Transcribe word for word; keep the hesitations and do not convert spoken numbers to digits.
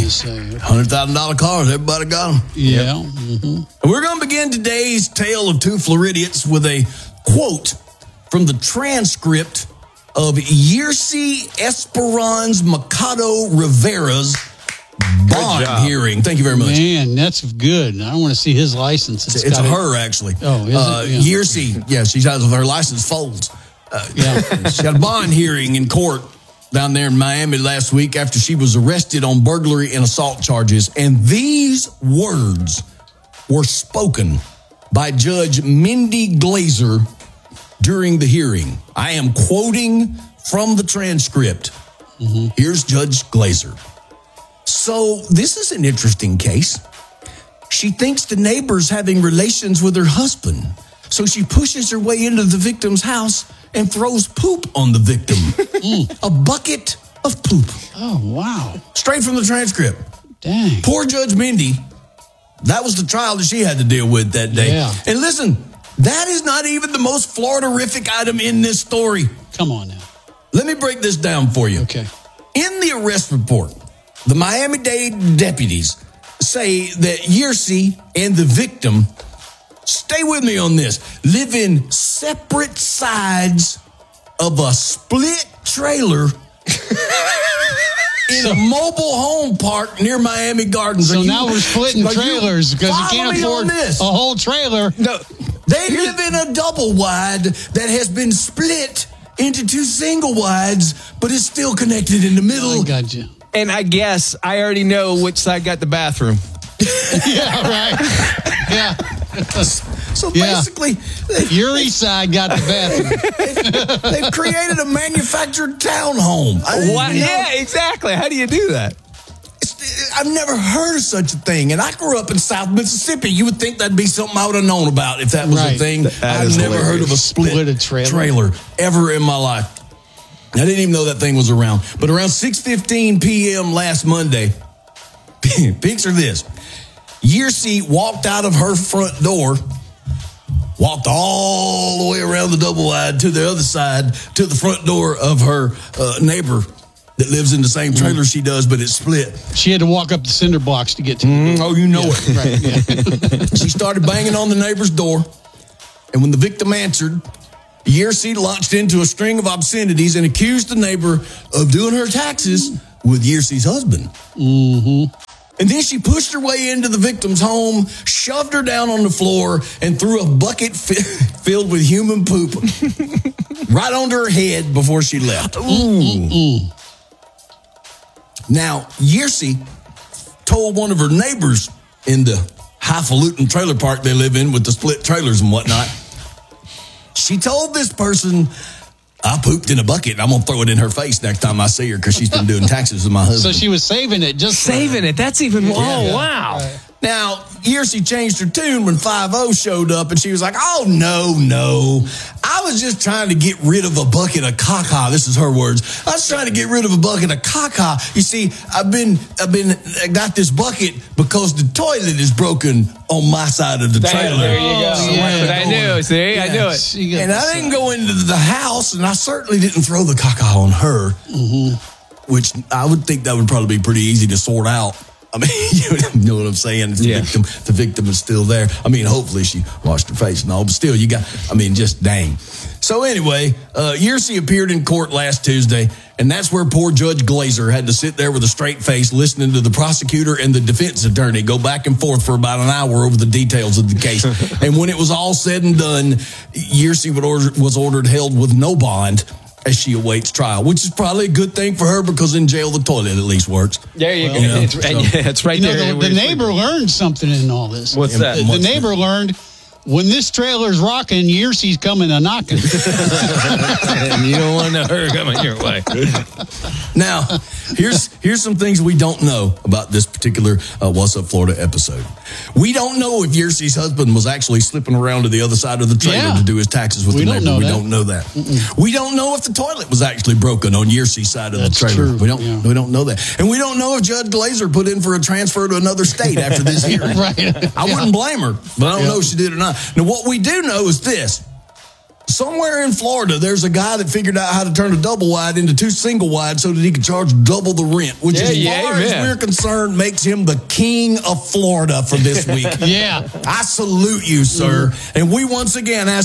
say. one hundred thousand dollars cars, everybody got them. Yeah. Yep. Mm-hmm. And we're going to begin today's tale of two Floridians with a quote from the transcript of Yercy Esperanza Mercado Rivera's bond hearing. Thank you very much. Man, that's good. I don't want to see his license. It's, it's her, it. actually. Oh, is uh, it? Yeah. Yercy, yeah, she has her license folds. Uh, yeah. She got a bond hearing in court down there in Miami last week after she was arrested on burglary and assault charges. And these words were spoken by Judge Mindy Glazer during the hearing. I am quoting from the transcript. Mm-hmm. Here's Judge Glazer. So this is an interesting case. She thinks the neighbor's having relations with her husband. So she pushes her way into the victim's house and throws poop on the victim. mm. A bucket of poop. Oh, wow. Straight from the transcript. Dang. Poor Judge Mindy. That was the trial that she had to deal with that day. Yeah. And listen, that is not even the most Florida-rific item in this story. Come on now. Let me break this down for you. Okay. In the arrest report, the Miami-Dade deputies say that Yercy and the victim, stay with me on this, live in separate sides of a split trailer in so, a mobile home park near Miami Gardens. So you, now we're splitting trailers because you can't afford a whole trailer. No, they live in a double wide that has been split into two single wides, but it's still connected in the middle. I got you. And I guess I already know which side got the bathroom. Yeah, right. Yeah. So yeah. basically, your east side got the bathroom. they've, they've created a manufactured townhome. What? Yeah, exactly. How do you do that? It's, I've never heard of such a thing, and I grew up in South Mississippi. You would think that'd be something I would have known about if that was right. a thing. That I've never hilarious. heard of a split, split a trailer. trailer ever in my life. I didn't even know that thing was around. But around six fifteen p.m. last Monday, picture this. Yercy walked out of her front door, walked all the way around the double wide to the other side, to the front door of her uh, neighbor that lives in the same trailer mm. she does, but it's split. She had to walk up the cinder blocks to get to mm, the Oh, you know yeah, it. Right, yeah. She started banging on the neighbor's door, and when the victim answered, Yercy launched into a string of obscenities and accused the neighbor of doing her taxes with Yercy's husband. Mm-hmm. And then she pushed her way into the victim's home, shoved her down on the floor, and threw a bucket fi- filled with human poop right onto her head before she left. Ooh. Now, Yercy told one of her neighbors in the highfalutin trailer park they live in with the split trailers and whatnot, she told this person, I pooped in a bucket and I'm going to throw it in her face next time I see her because she's been doing taxes with my husband. So she was saving it. just Saving it. That's even, yeah. oh, Yeah. wow. Right. Now, Yercy changed her tune when five oh showed up, and she was like, oh, no, no. I was just trying to get rid of a bucket of caca. This is her words. I was trying to get rid of a bucket of caca. You see, I've been, I've been, I got this bucket because the toilet is broken on my side of the trailer. There you go. So yeah. But I knew, see, yeah. I knew it. And I didn't go into the house, and I certainly didn't throw the caca on her, mm-hmm. which I would think that would probably be pretty easy to sort out. I mean, you know what I'm saying? The, yeah. victim, the victim is still there. I mean, hopefully she washed her face and all, but still, you got, I mean, just dang. So anyway, uh, Yercy appeared in court last Tuesday, and that's where poor Judge Glazer had to sit there with a straight face listening to the prosecutor and the defense attorney go back and forth for about an hour over the details of the case. And when it was all said and done, Yercy was ordered held with no bond as she awaits trial, which is probably a good thing for her because in jail the toilet at least works. There you well, go. You know, it's, so. yeah, it's right you know, there. The, the neighbor learned something in all this. What's that? The, the neighbor learned when this trailer's rocking, Yercy's coming a knocking. And you don't want to know her coming your way. Now, here's here's some things we don't know about this particular uh, What's Up Florida episode. We don't know if Yercy's husband was actually slipping around to the other side of the trailer yeah. to do his taxes with we the don't neighbor. Know we that. don't know that. Mm-mm. We don't know if the toilet was actually broken on Yercy's side of That's the trailer. True. We don't Yeah. we don't know that. And we don't know if Judge Glazer put in for a transfer to another state after this hearing. Right. I yeah. wouldn't blame her, but I don't yeah. know if she did or not. Now, what we do know is this. somewhere in Florida, there's a guy that figured out how to turn a double wide into two single wide so that he could charge double the rent, which, Yeah, as yeah, far amen. as we're concerned, makes him the king of Florida for this week. Yeah. I salute you, sir. And we once again ask